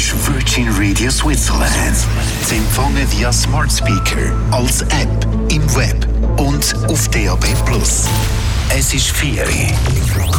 ist Virgin Radio Switzerland. Sie empfangen via Smart Speaker, als App, im Web und auf DAB+. Es ist 4 Uhr.